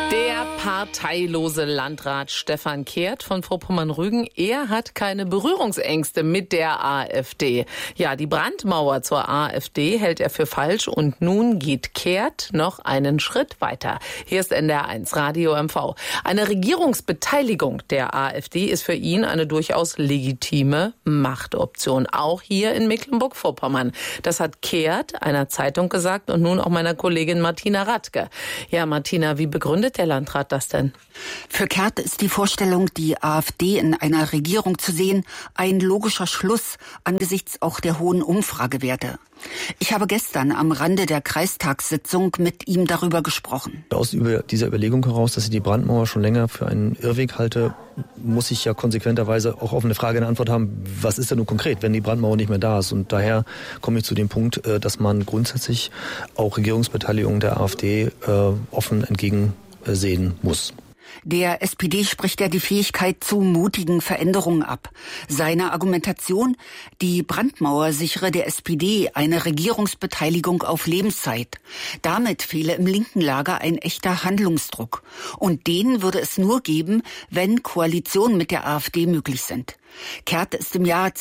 Der parteilose Landrat Stefan Kehrt von Vorpommern-Rügen, er hat keine Berührungsängste mit der AfD. Ja, die Brandmauer zur AfD hält er für falsch und nun geht Kehrt noch einen Schritt weiter. Hier ist NDR1 Radio MV. Eine Regierungsbeteiligung der AfD ist für ihn eine durchaus legitime Machtoption, auch hier in Mecklenburg-Vorpommern. Das hat Kehrt einer Zeitung gesagt und nun auch meiner Kollegin Martina Radke. Ja, Martina, wie begründet der Landrat das denn? Für Kehrt ist die Vorstellung, die AfD in einer Regierung zu sehen, ein logischer Schluss angesichts auch der hohen Umfragewerte. Ich habe gestern am Rande der Kreistagssitzung mit ihm darüber gesprochen. Aus dieser Überlegung heraus, dass ich die Brandmauer schon länger für einen Irrweg halte, muss ich ja konsequenterweise auch auf eine Frage eine Antwort haben, was ist denn nun konkret, wenn die Brandmauer nicht mehr da ist? Und daher komme ich zu dem Punkt, dass man grundsätzlich auch Regierungsbeteiligung der AfD offen entgegensehen muss. Der SPD spricht er die Fähigkeit zu mutigen Veränderungen ab. Seine Argumentation: Die Brandmauer sichere der SPD eine Regierungsbeteiligung auf Lebenszeit. Damit fehle im linken Lager ein echter Handlungsdruck. Und den würde es nur geben, wenn Koalitionen mit der AfD möglich sind. Kehrt ist im Jahr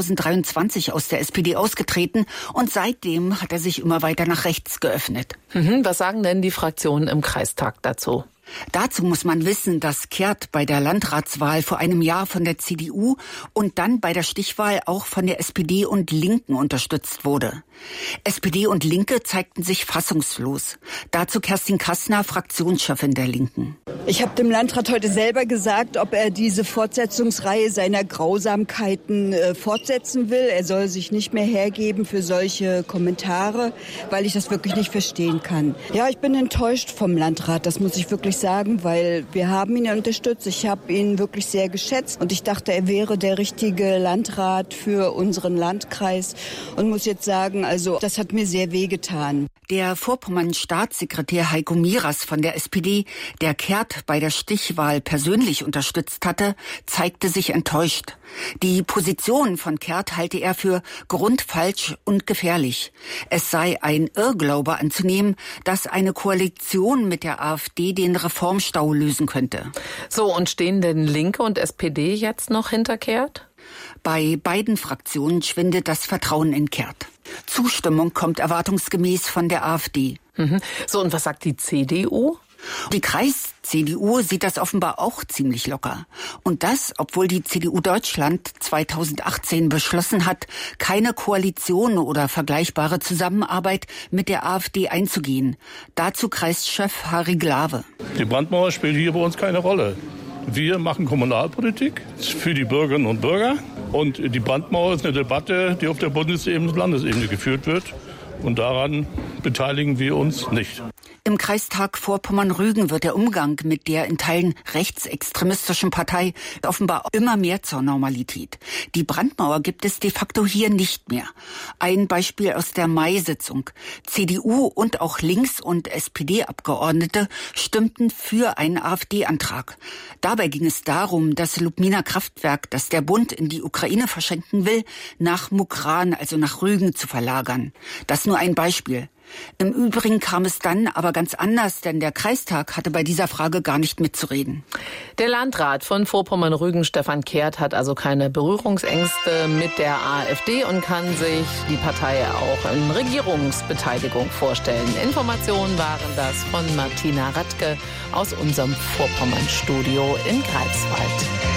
2023 aus der SPD ausgetreten und seitdem hat er sich immer weiter nach rechts geöffnet. Was sagen denn die Fraktionen im Kreistag dazu? Dazu muss man wissen, dass Kehrt bei der Landratswahl vor einem Jahr von der CDU und dann bei der Stichwahl auch von der SPD und Linken unterstützt wurde. SPD und Linke zeigten sich fassungslos. Dazu Kerstin Kastner, Fraktionschefin der Linken. Ich habe dem Landrat heute selber gesagt, ob er diese Fortsetzungsreihe seiner Grausamkeiten fortsetzen will. Er soll sich nicht mehr hergeben für solche Kommentare, weil ich das wirklich nicht verstehen kann. Ja, ich bin enttäuscht vom Landrat, das muss ich wirklich sagen, weil wir haben ihn unterstützt. Ich habe ihn wirklich sehr geschätzt und ich dachte, er wäre der richtige Landrat für unseren Landkreis und muss jetzt sagen, also das hat mir sehr wehgetan. Der Vorpommern-Staatssekretär Heiko Miras von der SPD, der Kehrt bei der Stichwahl persönlich unterstützt hatte, zeigte sich enttäuscht. Die Position von Kehrt halte er für grundfalsch und gefährlich. Es sei ein Irrglaube anzunehmen, dass eine Koalition mit der AfD den Reformstau lösen könnte. So, und stehen denn Linke und SPD jetzt noch hinter Kehrt? Bei beiden Fraktionen schwindet das Vertrauen in Kehrt. Zustimmung kommt erwartungsgemäß von der AfD. So, und was sagt die CDU? Die Kreis-CDU sieht das offenbar auch ziemlich locker. Und das, obwohl die CDU Deutschland 2018 beschlossen hat, keine Koalition oder vergleichbare Zusammenarbeit mit der AfD einzugehen. Dazu Kreischef Harry Glawe. Die Brandmauer spielt hier bei uns keine Rolle. Wir machen Kommunalpolitik für die Bürgerinnen und Bürger. Und die Brandmauer ist eine Debatte, die auf der Bundesebene und Landesebene geführt wird. Und daran beteiligen wir uns nicht. Im Kreistag Vorpommern-Rügen wird der Umgang mit der in Teilen rechtsextremistischen Partei offenbar immer mehr zur Normalität. Die Brandmauer gibt es de facto hier nicht mehr. Ein Beispiel aus der Mai-Sitzung. CDU und auch Links- und SPD-Abgeordnete stimmten für einen AfD-Antrag. Dabei ging es darum, das Lubminer-Kraftwerk, das der Bund in die Ukraine verschenken will, nach Mukran, also nach Rügen, zu verlagern. Das nur ein Beispiel. Im Übrigen kam es dann aber ganz anders, denn der Kreistag hatte bei dieser Frage gar nicht mitzureden. Der Landrat von Vorpommern-Rügen, Stefan Kehrt, hat also keine Berührungsängste mit der AfD und kann sich die Partei auch in Regierungsbeteiligung vorstellen. Informationen waren das von Martina Radke aus unserem Vorpommern-Studio in Greifswald.